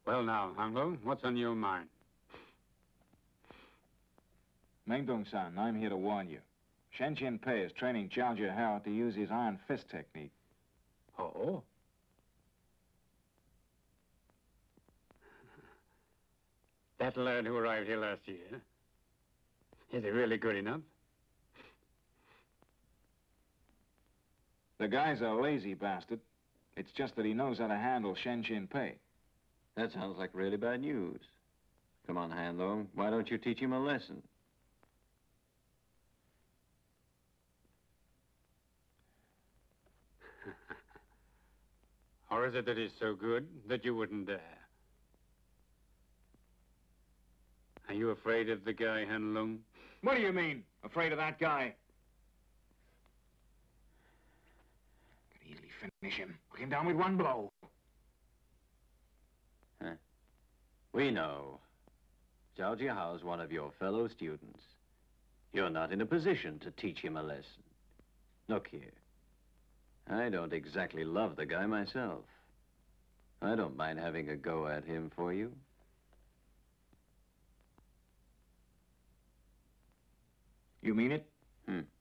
Well now, Uncle, what's on your mind? Mengdong-san, I'm here to warn you. Shen Jinpei is training Jiao Jihao to use his iron fist technique. Oh? That lad who arrived here last year, is he really good enough? The guy's a lazy bastard. It's just that he knows how to handle Shen Jinpei. That sounds like really bad news. Come on, Han Long, why don't you teach him a lesson? Or is it that he's so good that you wouldn't dare? Are you afraid of the guy, Han Lung? What do you mean, afraid of that guy? Could easily finish him. Knock him down with one blow. Huh. We know. Zhao Jiahao's one of your fellow students. You're not in a position to teach him a lesson. Look here. I don't exactly love the guy myself. I don't mind having a go at him for you. You mean it?